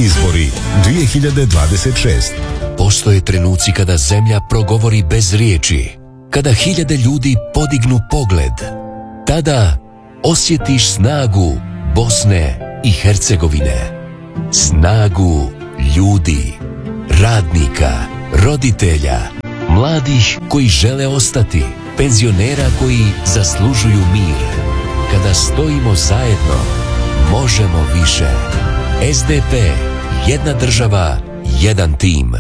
Izbori 2026. Postoje trenuci kada zemlja progovori bez riječi, kada hiljade ljudi podignu pogled. Tada osjetiš snagu Bosne i Hercegovine. Snagu ljudi, radnika, roditelja, mladih koji žele ostati, penzionera koji zaslužuju mir. Kada stojimo zajedno, možemo više. SDP, jedna država, jedan tim.